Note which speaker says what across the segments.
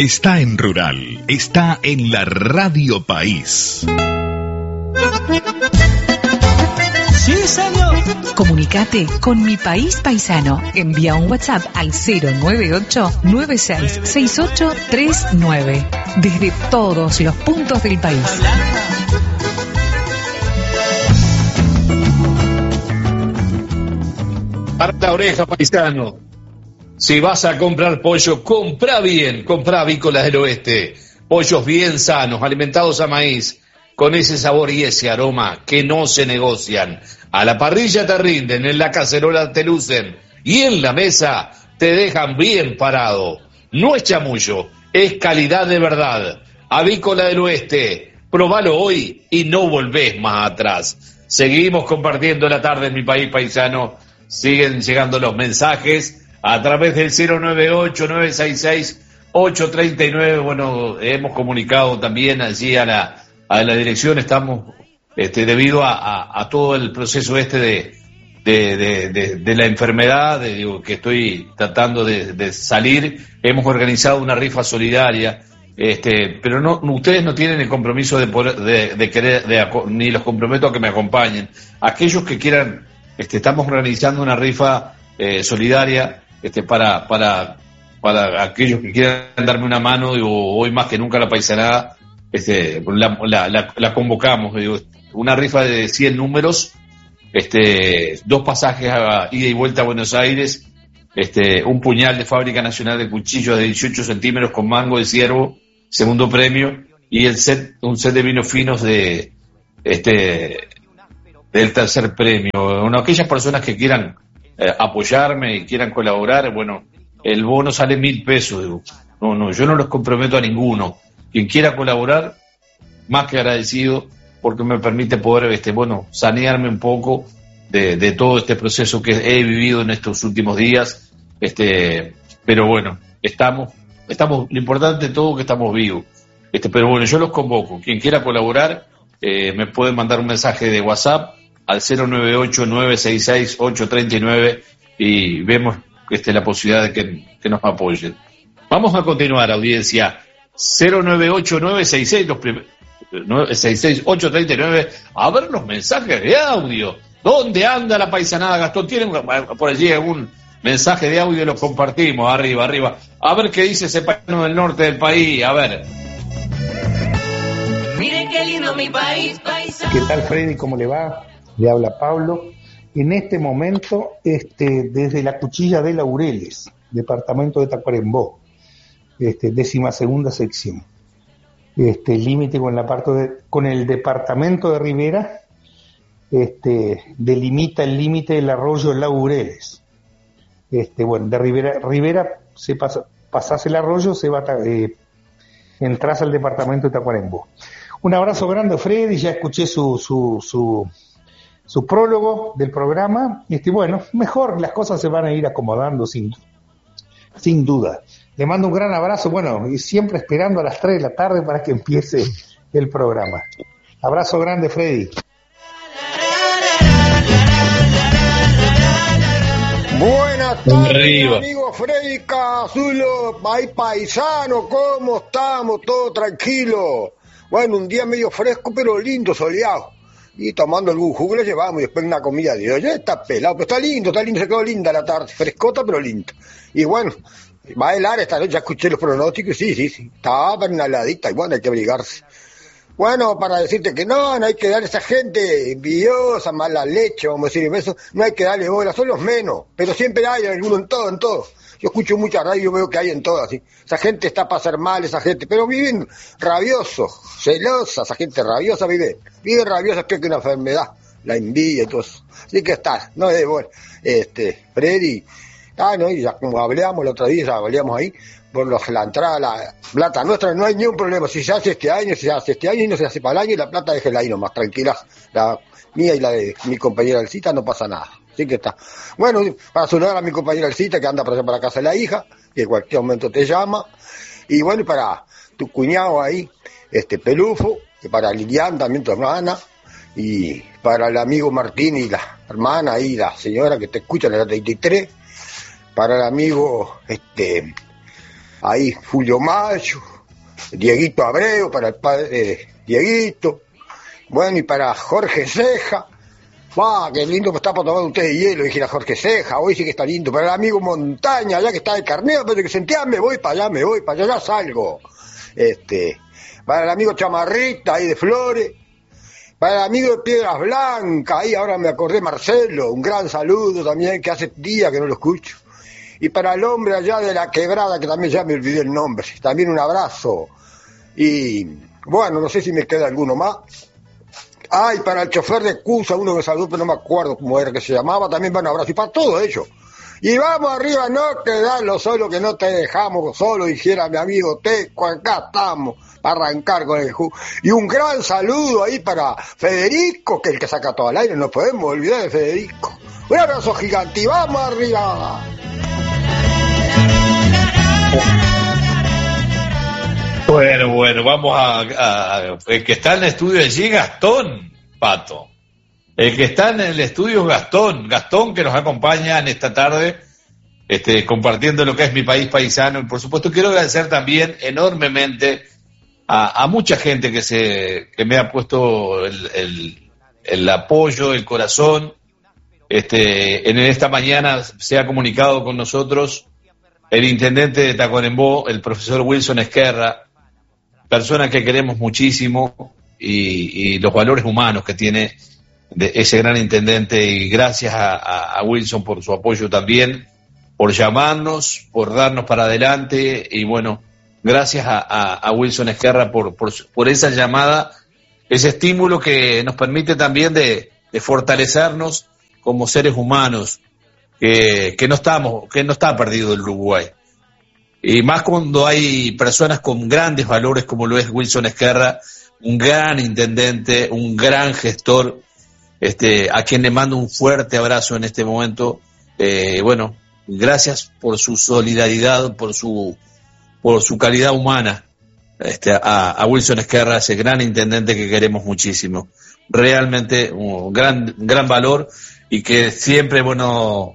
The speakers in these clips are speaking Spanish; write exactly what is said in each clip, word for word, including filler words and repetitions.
Speaker 1: está en Rural, está en la Radio País.
Speaker 2: Sí, señor.
Speaker 3: Comunicate con Mi País Paisano. Envía un WhatsApp al cero nueve ocho nueve seis seis ocho tres nueve. Desde todos los puntos del país.
Speaker 4: Para la oreja, paisano. Si vas a comprar pollo, compra bien. Compra Avícolas del Oeste. Pollos bien sanos, alimentados a maíz, con ese sabor y ese aroma que no se negocian. A la parrilla te rinden, en la cacerola te lucen y en la mesa te dejan bien parado. No es chamullo, es calidad de verdad. Avícola del Oeste, probalo hoy y no volvés más atrás. Seguimos compartiendo la tarde en Mi País Paisano. Siguen llegando los mensajes a través del cero nueve ocho nueve seis seis ocho tres nueve. Bueno, hemos comunicado también allí a la, a la dirección. Estamos, este, debido a, a, a todo el proceso este de, de, de, de, de la enfermedad, de, digo, que estoy tratando de, de salir, hemos organizado una rifa solidaria. Este, pero no, ustedes no tienen el compromiso de, poder, de, de querer, de, ni los comprometo a que me acompañen. Aquellos que quieran, este, estamos organizando una rifa eh, solidaria, este, para, para, para aquellos que quieran darme una mano. Digo, hoy más que nunca la paisanada, este, la, la, la, la convocamos. Digo, una rifa de cien números, este, dos pasajes a ida y vuelta a Buenos Aires, este, un puñal de Fábrica Nacional de Cuchillos de dieciocho centímetros con mango de ciervo, segundo premio, y el set, un set de vinos finos de, este, del tercer premio. Bueno, aquellas personas que quieran eh, apoyarme y quieran colaborar, bueno, el bono sale mil pesos. Digo, no, no, yo no los comprometo a ninguno. Quien quiera colaborar, más que agradecido, porque me permite poder, este, bueno, sanearme un poco de, de todo este proceso que he vivido en estos últimos días. Este, pero bueno, estamos, estamos, lo importante de todo es que estamos vivos. Este, pero bueno, yo los convoco. Quien quiera colaborar, eh, me puede mandar un mensaje de WhatsApp al cero nueve ocho nueve seis seis ocho tres nueve y vemos, este, la posibilidad de que, que nos apoyen. Vamos a continuar, audiencia. cero nueve ocho nueve seis seis los prim- seis seis ocho tres nueve, a ver los mensajes de audio. ¿Dónde anda la paisanada, Gastón? ¿Tienen por allí algún mensaje de audio? Lo compartimos, arriba, arriba. A ver qué dice ese paisano del norte del país, a ver.
Speaker 5: Miren qué lindo mi país, paisano.
Speaker 6: ¿Qué tal, Freddy? ¿Cómo le va? Le habla Pablo. En este momento, este, desde la Cuchilla de Laureles, departamento de Tacuarembó, este, décima segunda sección. Este, límite con la parte de, con el departamento de Rivera, este, delimita el límite del arroyo Laureles. Este, bueno, de Rivera, Rivera se pasa, pasás el arroyo, se va, eh, entras al departamento de Tacuarembó. Un abrazo grande, Freddy, ya escuché su, su, su, su prólogo del programa, y este, bueno, mejor las cosas se van a ir acomodando sin, sin duda. Le mando un gran abrazo, bueno, y siempre esperando a las tres de la tarde para que empiece el programa. Abrazo grande, Freddy.
Speaker 7: Buenas tardes,
Speaker 4: Arriba.
Speaker 7: amigo Freddy Cazulo, país paisano, ¿cómo estamos? Todo tranquilo. Bueno, un día medio fresco, pero lindo, soleado. Y tomando algún jugo lo llevamos y después una comida de hoy. Ya está pelado, pero está lindo, está lindo, se quedó linda la tarde, frescota pero linda. Y bueno, va a helar esta noche, ya escuché los pronósticos, sí, sí, sí, estaba una heladita y bueno, hay que abrigarse. Bueno, para decirte que no, no hay que darle a esa gente envidiosa, mala leche, vamos a decir eso, no hay que darle bola, son los menos, pero siempre hay alguno en todo, en todo. Yo escucho mucha radio y veo que hay en todo, así. Esa gente está para hacer mal, esa gente, pero viven rabiosos, celosa, esa gente rabiosa vive, vive rabiosa, que es una enfermedad, la envidia y todo eso. Así que está, no es bueno, este, Freddy, ah, no, y ya como hablamos el otro día, ya hablamos ahí, por los, la entrada, la plata nuestra, no hay ningún problema, si se hace este año, si se hace este año y no se hace para el año, y la plata déjela ahí nomás, tranquila, la mía y la de mi compañera Elcita, no pasa nada. Así que está. Bueno, para saludar a mi compañera Elcita, que anda para allá para casa de la hija, que en cualquier momento te llama. Y bueno, y para tu cuñado ahí, este Pelufo, y para Lilian, también tu hermana, y para el amigo Martín y la hermana y la señora que te escuchan en la treinta y tres, para el amigo, este, ahí Julio Mayo, Dieguito Abreu, para el padre eh, Dieguito, bueno, y para Jorge Ceja. ¡Ah, qué lindo que está para tomar un té de hielo! Dije a Jorge Ceja, hoy sí que está lindo. Para el amigo Montaña, allá que está de Carneo, pero que sentía, me voy para allá, me voy para allá, ya salgo. Este, para el amigo Chamarrita, ahí de Flores. Para el amigo de Piedras Blancas, ahí ahora me acordé, Marcelo, un gran saludo también, que hace días que no lo escucho. Y para el hombre allá de la Quebrada, que también ya me olvidé el nombre, también un abrazo. Y bueno, no sé si me queda alguno más. Ay, ah, para el chofer de Cusa, uno que saludó, pero no me acuerdo cómo era que se llamaba, también van a abrazo. Y para todo ello. Y vamos arriba, no quedarlo solo, que no te dejamos solo, dijera mi amigo Teco, acá estamos, para arrancar con el jugo. Y un gran saludo ahí para Federico, que es el que saca todo al aire, no podemos olvidar de Federico. Un abrazo gigante y vamos arriba.
Speaker 4: Bueno, bueno, vamos a, a, a... El que está en el estudio allí, Gastón, Pato. El que está en el estudio es Gastón. Gastón, que nos acompaña en esta tarde, este, compartiendo lo que es Mi País Paisano. Y por supuesto quiero agradecer también enormemente a, a mucha gente que se que me ha puesto el, el, el apoyo, el corazón. Este, en esta mañana se ha comunicado con nosotros el intendente de Tacuarembó, el profesor Wilson Ezquerra, persona que queremos muchísimo, y, y los valores humanos que tiene de ese gran intendente, y gracias a, a, a Wilson por su apoyo también, por llamarnos, por darnos para adelante, y bueno, gracias a, a, a Wilson Ezquerra por, por, por esa llamada, ese estímulo que nos permite también de, de fortalecernos como seres humanos, que, que no estamos, que no está perdido el Uruguay. Y más cuando hay personas con grandes valores como lo es Wilson Ezquerra, un gran intendente, un gran gestor, este, a quien le mando un fuerte abrazo en este momento. Eh, bueno, gracias por su solidaridad, por su, por su calidad humana, este, a, a Wilson Ezquerra, ese gran intendente que queremos muchísimo. Realmente un gran, gran valor, y que siempre, bueno,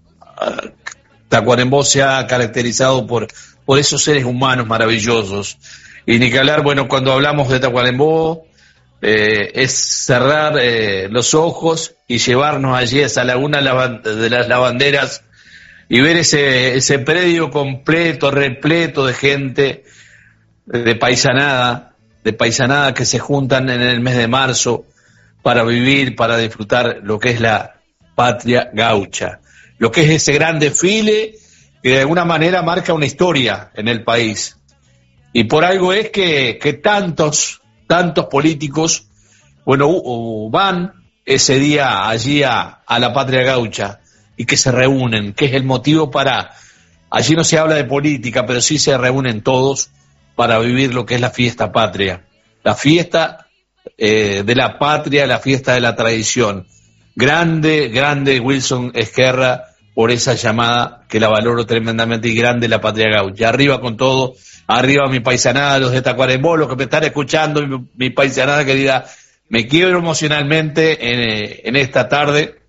Speaker 4: Tacuarembó se ha caracterizado por, por esos seres humanos maravillosos. Y ni que hablar, bueno, cuando hablamos de Tacuarembó, eh, es cerrar eh, los ojos y llevarnos allí a esa laguna de las lavanderas y ver ese, ese predio completo, repleto de gente, de paisanada, de paisanada que se juntan en el mes de marzo para vivir, para disfrutar lo que es la patria gaucha, lo que es ese gran desfile que de alguna manera marca una historia en el país. Y por algo es que, que tantos, tantos políticos, bueno, uh, van ese día allí a, a la patria gaucha, y que se reúnen, que es el motivo para, allí no se habla de política, pero sí se reúnen todos para vivir lo que es la fiesta patria, la fiesta eh, de la patria, la fiesta de la tradición. Grande, grande Wilson Ezquerra por esa llamada, que la valoro tremendamente, y grande la patria gaucha. Arriba con todo, arriba mi paisanada, los de Tacuarembó, los que me están escuchando, mi, mi paisanada querida, me quiebro emocionalmente en, en esta tarde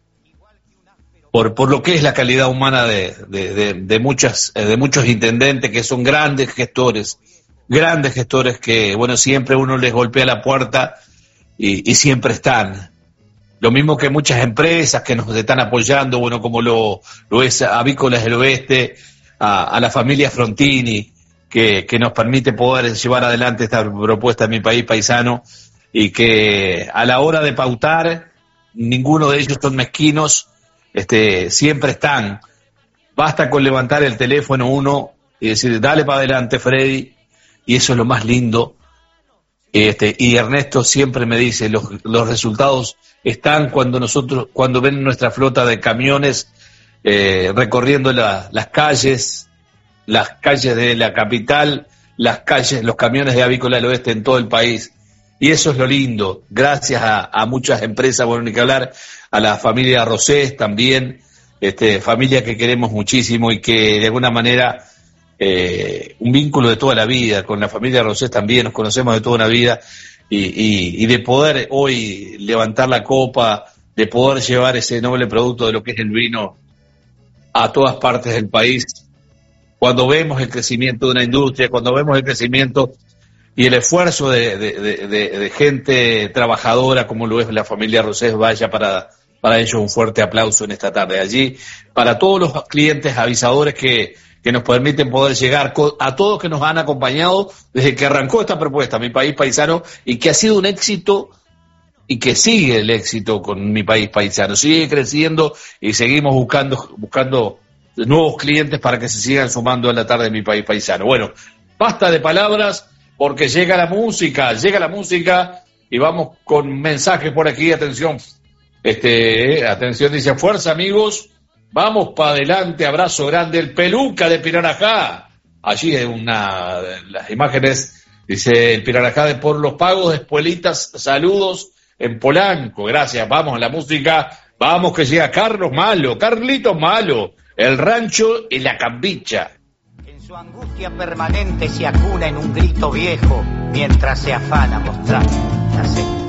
Speaker 4: por, por lo que es la calidad humana de, de, de, de, muchas, de muchos intendentes que son grandes gestores, grandes gestores que, bueno, siempre uno les golpea la puerta y, y siempre están. Lo mismo que muchas empresas que nos están apoyando, bueno, como lo, lo es Avícolas del Oeste, a, a la familia Frontini, que, que nos permite poder llevar adelante esta propuesta de Mi País Paisano, y que a la hora de pautar, ninguno de ellos son mezquinos, este, siempre están. Basta con levantar el teléfono uno y decir, dale para adelante, Freddy, y eso es lo más lindo. Este, y Ernesto siempre me dice, los, los resultados están cuando nosotros, cuando ven nuestra flota de camiones eh, recorriendo la, las calles, las calles de la capital, las calles, los camiones de Avícola del Oeste en todo el país. Y eso es lo lindo, gracias a, a muchas empresas, bueno, ni que hablar, a la familia Rosés también, este, familia que queremos muchísimo, y que de alguna manera eh, un vínculo de toda la vida, con la familia Rosés también nos conocemos de toda una vida, y, y, y de poder hoy levantar la copa, de poder llevar ese noble producto de lo que es el vino a todas partes del país, cuando vemos el crecimiento de una industria, cuando vemos el crecimiento y el esfuerzo de, de, de, de, de gente trabajadora como lo es la familia Rosés. Vaya para, para ellos un fuerte aplauso en esta tarde. Allí, para todos los clientes avisadores que, que nos permiten poder llegar, a todos que nos han acompañado desde que arrancó esta propuesta, Mi País Paisano, y que ha sido un éxito y que sigue el éxito con Mi País Paisano, sigue creciendo y seguimos buscando, buscando nuevos clientes para que se sigan sumando en la tarde de Mi País Paisano. Bueno, basta de palabras, porque llega la música, llega la música y vamos con mensajes por aquí. Atención, este, atención, dice: fuerza amigos, vamos para adelante, abrazo grande, el Peluca de Pirarajá. Allí es una de las imágenes, dice el Pirarajá de por los pagos de Espuelitas, saludos en Polanco, gracias. Vamos a la música, vamos que llega Carlos Malo, Carlitos Malo, el rancho y la cambicha.
Speaker 8: Su angustia permanente se acuna en un grito viejo mientras se afana mostrar la